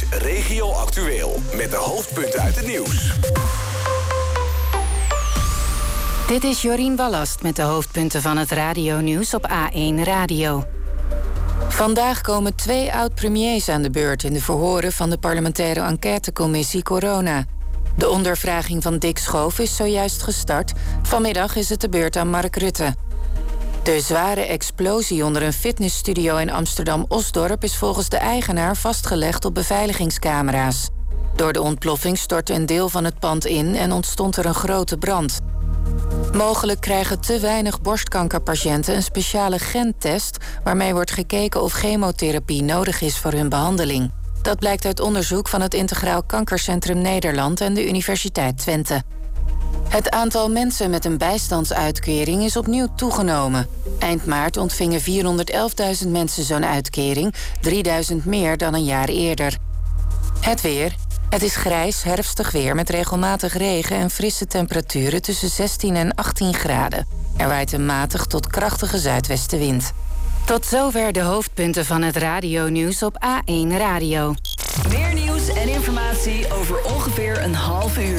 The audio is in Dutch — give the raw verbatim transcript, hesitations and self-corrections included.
Regio Actueel. Met de hoofdpunten uit het nieuws. Dit is Jorien Ballast met de hoofdpunten van het radionieuws op A één Radio. Vandaag komen twee oud-premiers aan de beurt in de verhoren van de parlementaire enquêtecommissie Corona. De ondervraging van Dick Schoof is zojuist gestart. Vanmiddag is het de beurt aan Mark Rutte. De zware explosie onder een fitnessstudio in Amsterdam-Osdorp is volgens de eigenaar vastgelegd op beveiligingscamera's. Door de ontploffing stortte een deel van het pand in en ontstond er een grote brand. Mogelijk krijgen te weinig borstkankerpatiënten een speciale gentest waarmee wordt gekeken of chemotherapie nodig is voor hun behandeling. Dat blijkt uit onderzoek van het Integraal Kankercentrum Nederland en de Universiteit Twente. Het aantal mensen met een bijstandsuitkering is opnieuw toegenomen. Eind maart ontvingen vierhonderdelfduizend mensen zo'n uitkering, drieduizend meer dan een jaar eerder. Het weer. Het is grijs, herfstig weer met regelmatig regen en frisse temperaturen tussen zestien en achttien graden. Er waait een matig tot krachtige zuidwestenwind. Tot zover de hoofdpunten van het radionieuws op A één Radio. Meer nieuws en informatie over ongeveer een half uur.